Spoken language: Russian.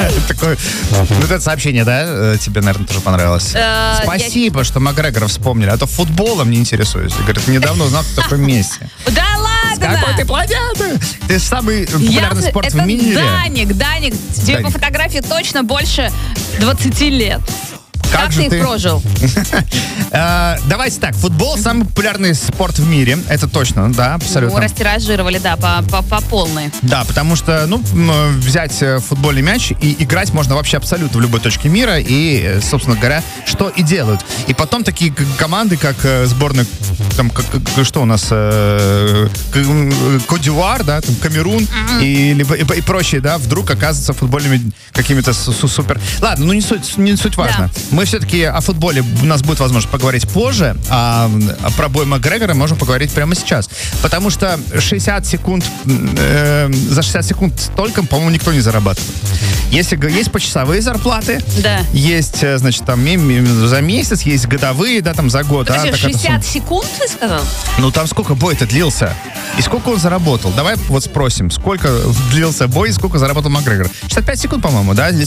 Такое, вот это сообщение, да, тебе, наверное, тоже понравилось? Спасибо, что Макгрегора вспомнили, а то футболом не интересуюсь. Говорит, недавно узнал, кто такой Месси. Да ладно! С какой ты планеты? Ты самый популярный спорт в мире. Это Даник. Тебе по фотографии точно больше 20 лет. Как ты их прожил? Давайте так, футбол самый популярный спорт в мире, это точно, да, абсолютно. Растиражировали, да, по полной. Да, потому что, взять футбольный мяч и играть можно вообще абсолютно в любой точке мира, и, собственно говоря, что и делают. И потом такие команды, как сборная, там, что у нас, Кот-д'Ивуар, да, там, Камерун и прочие, да, вдруг оказываются футбольными какими-то супер... Ладно, не суть важно. Да. Мы все-таки о футболе, у нас будет возможность поговорить позже, а про бой Макгрегора можем поговорить прямо сейчас. Потому что 60 секунд, за 60 секунд столько, по-моему, никто не зарабатывает. Есть почасовые зарплаты, да. Есть, значит, там за месяц, есть годовые, да, там за год. Подожди, 60 секунд, ты сказал? Ну, там сколько бой-то длился? И сколько он заработал? Давай вот спросим, сколько длился бой и сколько заработал Макгрегор. 65 секунд, по-моему, да?